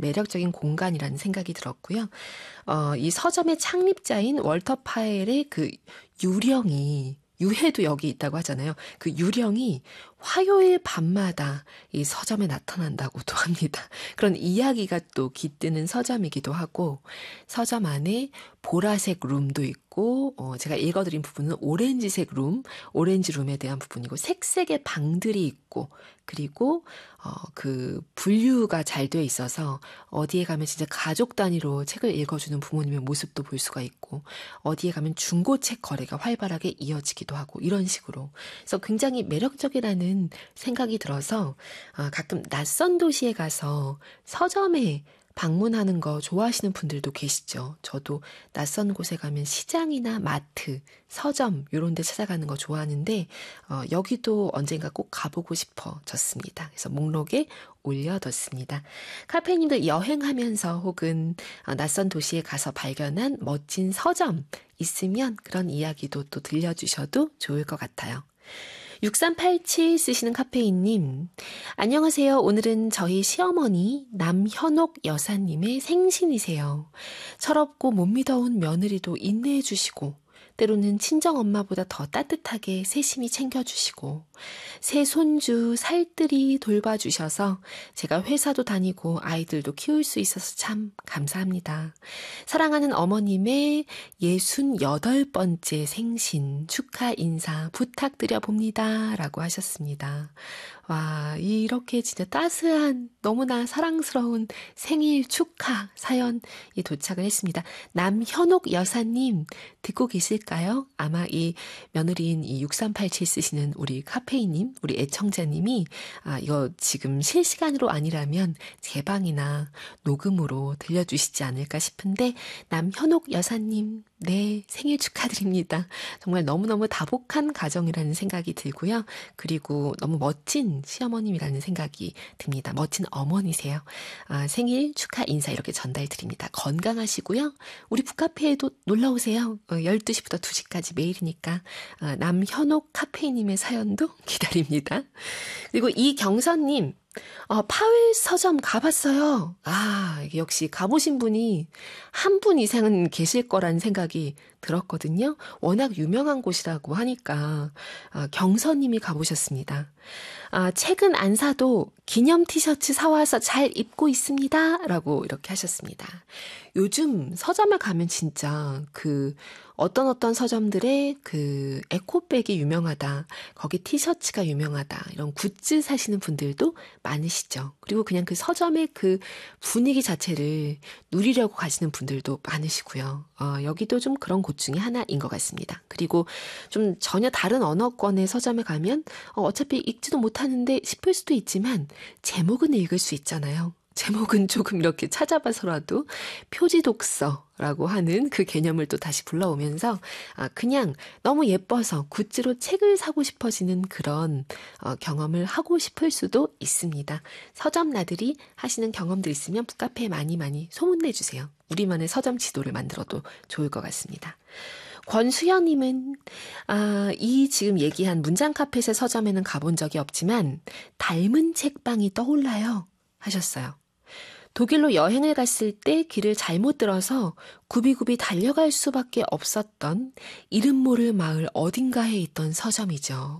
매력적인 공간이라는 생각이 들었고요. 이 서점의 창립자인 월터 파엘의 그 유해도 여기 있다고 하잖아요. 그 유령이 화요일 밤마다 이 서점에 나타난다고도 합니다. 그런 이야기가 또 깃드는 서점이기도 하고, 서점 안에 보라색 룸도 있고, 제가 읽어드린 부분은 오렌지색 룸, 오렌지 룸에 대한 부분이고, 색색의 방들이 있고, 그리고 그 분류가 잘 돼 있어서 어디에 가면 진짜 가족 단위로 책을 읽어주는 부모님의 모습도 볼 수가 있고, 어디에 가면 중고책 거래가 활발하게 이어지기도 하고, 이런 식으로. 그래서 굉장히 매력적이라는 생각이 들어서 가끔 낯선 도시에 가서 서점에 방문하는 거 좋아하시는 분들도 계시죠. 저도 낯선 곳에 가면 시장이나 마트, 서점 이런 데 찾아가는 거 좋아하는데 여기도 언젠가 꼭 가보고 싶어졌습니다. 그래서 목록에 올려뒀습니다. 카페님도 여행하면서 혹은 낯선 도시에 가서 발견한 멋진 서점 있으면 그런 이야기도 또 들려주셔도 좋을 것 같아요. 6387 쓰시는 카페인님, 안녕하세요. 오늘은 저희 시어머니 남현옥 여사님의 생신이세요. 철없고 못 믿어온 며느리도 인내해 주시고, 때로는 친정엄마보다 더 따뜻하게 세심히 챙겨주시고, 새 손주 살뜰히 돌봐주셔서 제가 회사도 다니고 아이들도 키울 수 있어서 참 감사합니다. 사랑하는 어머님의 68번째 생신 축하 인사 부탁드려 봅니다. 라고 하셨습니다. 와, 이렇게 진짜 따스한 너무나 사랑스러운 생일 축하 사연이 도착을 했습니다. 남현옥 여사님 듣고 계실까요? 아마 이 며느리인 이 6387 쓰시는 우리 카페이님, 우리 애청자님이 이거 지금 실시간으로 아니라면 재방이나 녹음으로 들려주시지 않을까 싶은데, 남현옥 여사님 네, 생일 축하드립니다. 정말 너무너무 다복한 가정이라는 생각이 들고요. 그리고 너무 멋진 시어머님이라는 생각이 듭니다. 멋진 어머니세요. 생일 축하 인사 이렇게 전달드립니다. 건강하시고요. 우리 북카페에도 놀러오세요. 12시부터 2시까지 매일이니까 남현옥 카페님의 사연도 기다립니다. 그리고 이경선님, 파웰 서점 가봤어요. 역시 가보신 분이 한 분 이상은 계실 거라는 생각이 들었거든요. 워낙 유명한 곳이라고 하니까 경선님이 가보셨습니다. 책은 안 사도 기념 티셔츠 사와서 잘 입고 있습니다. 라고 이렇게 하셨습니다. 요즘 서점에 가면 진짜 어떤 서점들의 에코백이 유명하다, 거기 티셔츠가 유명하다, 이런 굿즈 사시는 분들도 많으시죠. 그리고 그냥 그 서점의 그 분위기 자체를 누리려고 가시는 분들도 많으시고요. 여기도 좀 그런 곳 중에 하나인 것 같습니다. 그리고 좀 전혀 다른 언어권의 서점에 가면 어차피 읽지도 못하는데 싶을 수도 있지만 제목은 읽을 수 있잖아요. 제목은 조금 이렇게 찾아봐서라도 표지 독서라고 하는 그 개념을 또 다시 불러오면서 그냥 너무 예뻐서 굿즈로 책을 사고 싶어지는 그런 경험을 하고 싶을 수도 있습니다. 서점 나들이 하시는 경험들 있으면 북카페에 많이 소문내주세요. 우리만의 서점 지도를 만들어도 좋을 것 같습니다. 권수연님은 이 지금 얘기한 문장카펫의 서점에는 가본 적이 없지만 닮은 책방이 떠올라요 하셨어요. 독일로 여행을 갔을 때 길을 잘못 들어서 굽이굽이 달려갈 수밖에 없었던 이름 모를 마을 어딘가에 있던 서점이죠.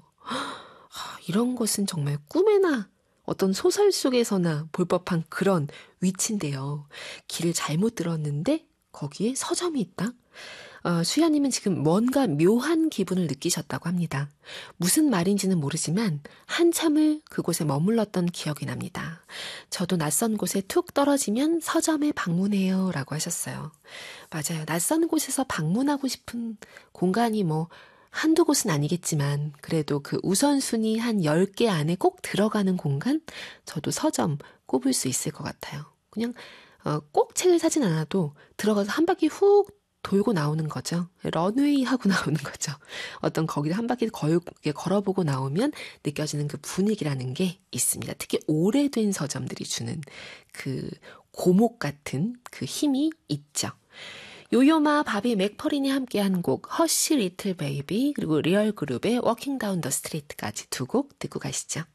이런 것은 정말 꿈에나 어떤 소설 속에서나 볼 법한 그런 위치인데요. 길을 잘못 들었는데 거기에 서점이 있다? 수야님은 지금 뭔가 묘한 기분을 느끼셨다고 합니다. 무슨 말인지는 모르지만 한참을 그곳에 머물렀던 기억이 납니다. 저도 낯선 곳에 툭 떨어지면 서점에 방문해요 라고 하셨어요. 맞아요. 낯선 곳에서 방문하고 싶은 공간이 한두 곳은 아니겠지만 그래도 그 우선순위 한 10개 안에 꼭 들어가는 공간? 저도 서점 꼽을 수 있을 것 같아요. 그냥 꼭 책을 사진 않아도 들어가서 한 바퀴 훅 돌고 나오는 거죠. 런웨이 하고 나오는 거죠. 거기를 한 바퀴 걸어보고 나오면 느껴지는 그 분위기라는 게 있습니다. 특히 오래된 서점들이 주는 그 고목 같은 그 힘이 있죠. 요요마 바비 맥퍼린이 함께한 곡 허쉬 리틀 베이비, 그리고 리얼 그룹의 워킹 다운 더 스트리트까지 두 곡 듣고 가시죠.